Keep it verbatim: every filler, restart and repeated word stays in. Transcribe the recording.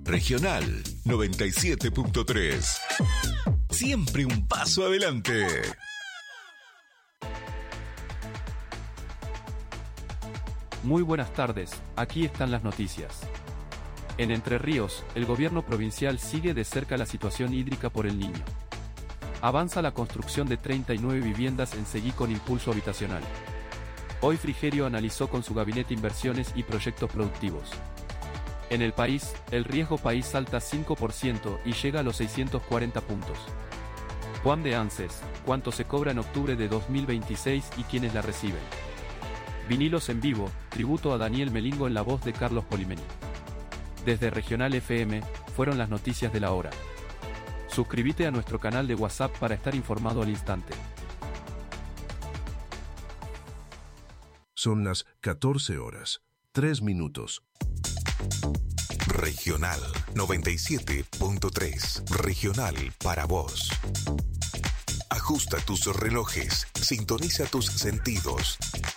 Regional noventa y siete punto tres. Siempre un paso adelante. Muy buenas tardes, aquí están las noticias. En Entre Ríos, el gobierno provincial sigue de cerca la situación hídrica por el Niño. Avanza la construcción de treinta y nueve viviendas en Seguí con impulso habitacional. Hoy Frigerio analizó con su gabinete inversiones y proyectos productivos. En el país, el riesgo país salta cinco por ciento y llega a los seiscientos cuarenta puntos. Juan de Anses, ¿cuánto se cobra en octubre de dos mil veintiséis y quiénes la reciben? Vinilos en vivo, tributo a Daniel Melingo en la voz de Carlos Polimeni. Desde Regional F M, fueron las noticias de la hora. Suscríbete a nuestro canal de WhatsApp para estar informado al instante. Son las catorce horas, tres minutos. Regional noventa y siete punto tres. Regional para vos. Ajusta tus relojes, sintoniza tus sentidos.